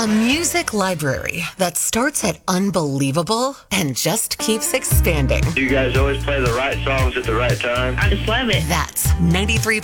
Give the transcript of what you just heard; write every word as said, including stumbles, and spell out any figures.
A music library that starts at unbelievable and just keeps expanding. You guys always play the right songs at the right time. I just love it. That's ninety-three